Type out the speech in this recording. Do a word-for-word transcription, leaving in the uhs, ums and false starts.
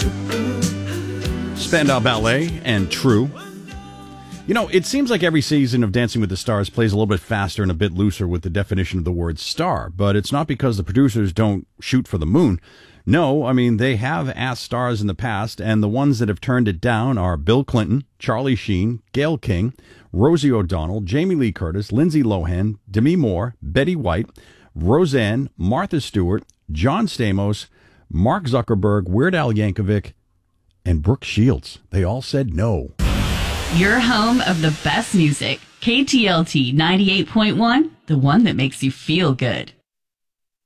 Spandau Ballet and True. You know, it seems like every season of Dancing with the Stars plays a little bit faster and a bit looser with the definition of the word star, but it's not because the producers don't shoot for the moon. No, I mean, they have asked stars in the past, and the ones that have turned it down are Bill Clinton, Charlie Sheen, Gayle King, Rosie O'Donnell, Jamie Lee Curtis, Lindsay Lohan, Demi Moore, Betty White, Roseanne, Martha Stewart, John Stamos, Mark Zuckerberg, Weird Al Yankovic, and Brooke Shields. They all said no. Your home of the best music. K T L T ninety-eight point one, the one that makes you feel good.